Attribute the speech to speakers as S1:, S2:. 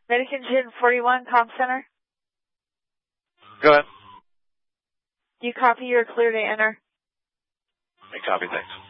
S1: Medication 41, Comm Center.
S2: Go ahead.
S1: Do you copy? You're clear to enter.
S2: I copy, thanks.